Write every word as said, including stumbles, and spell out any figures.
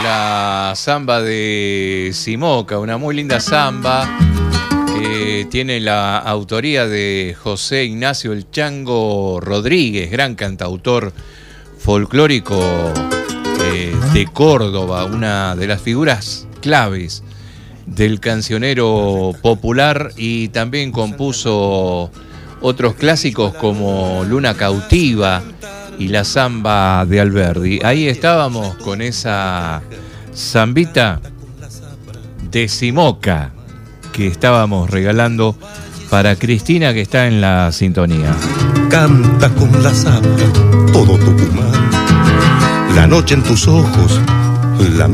la samba de Simoca, una muy linda samba que tiene la autoría de José Ignacio El Chango Rodríguez, gran cantautor folclórico eh, de Córdoba, una de las figuras claves del cancionero popular, y también compuso otros clásicos como Luna Cautiva y la samba de Alberdi. Ahí estábamos con esa zambita de Simoca que estábamos regalando para Cristina, que está en la sintonía. Canta con la zambita todo Tucumán, la noche en tus ojos, la